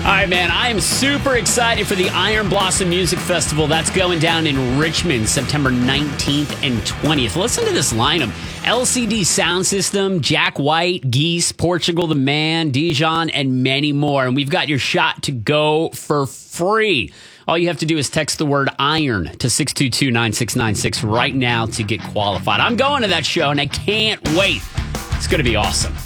All right, man, I am super excited for the Iron Blossom Music Festival. That's going down in Richmond, September 19th and 20th. Listen to this lineup. LCD Sound System, Jack White, Geese, Portugal the Man, Dijon, and many more. And we've got your shot to go for free. All you have to do is text the word IRON to 622-9696 right now to get qualified. I'm going to that show, and I can't wait. It's going to be awesome.